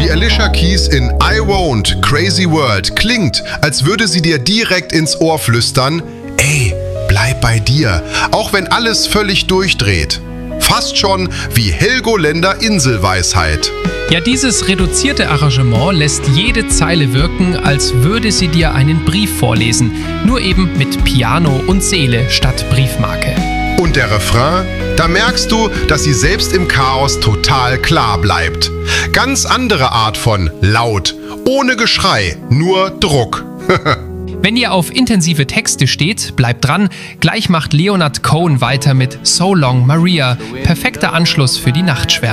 Wie Alicia Keys in I Won't, Crazy World klingt, als würde sie dir direkt ins Ohr flüstern: Ey, bleib bei dir, auch wenn alles völlig durchdreht. Fast schon wie Helgoländer Inselweisheit. Ja, dieses reduzierte Arrangement lässt jede Zeile wirken, als würde sie dir einen Brief vorlesen, nur eben mit Piano und Seele statt Briefmarke. Und der Refrain? Da merkst du, dass sie selbst im Chaos total klar bleibt. Ganz andere Art von laut, ohne Geschrei, nur Druck. Wenn ihr auf intensive Texte steht, bleibt dran. Gleich macht Leonard Cohen weiter mit So Long Maria. Perfekter Anschluss für die Nachtschwärmer.